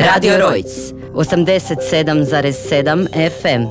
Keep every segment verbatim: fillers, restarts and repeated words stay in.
Radio Rojc, osamdeset sedam zarez sedam F M.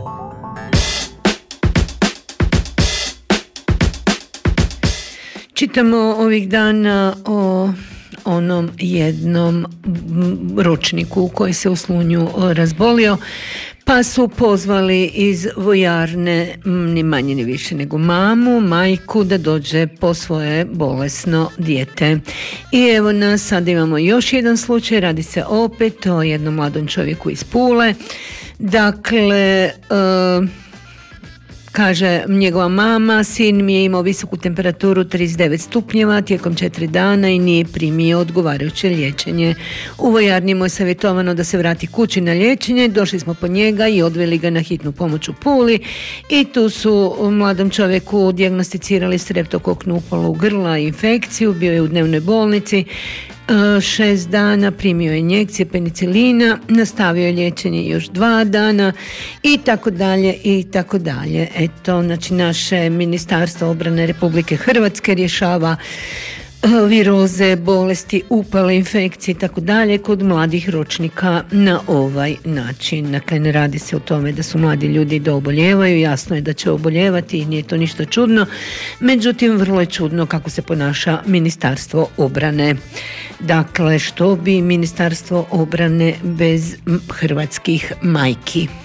Čitamo ovih dana o onom jednom ročniku koji se u Slunju razbolio, pa su pozvali iz vojarne ni manje ni više nego mamu, majku da dođe po svoje bolesno dijete. I evo nas, sad imamo još jedan slučaj, radi se opet o jednom mladom čovjeku iz Pule. Dakle, uh, kaže njegova mama, sin mi je imao visoku temperaturu trideset devet stupnjeva tijekom četiri dana i nije primio odgovarajuće liječenje. U vojarni mu je savjetovano da se vrati kući na liječenje, došli smo po njega i odveli ga na hitnu pomoć u Puli i tu su mladom čovjeku dijagnosticirali streptokoknu upalu grla i infekciju, bio je u dnevnoj bolnici. Šest dana primio je injekcije penicilina, nastavio je liječenje još dva dana i tako dalje i tako dalje. Eto, znači naše Ministarstvo obrane Republike Hrvatske rješava viroze, bolesti, upale, infekcije i tako dalje kod mladih ročnika na ovaj način. Dakle, ne radi se o tome da su mladi ljudi da oboljevaju, jasno je da će oboljevati i nije to ništa čudno, međutim vrlo je čudno kako se ponaša Ministarstvo obrane. Dakle, što bi Ministarstvo obrane bez hrvatskih majki?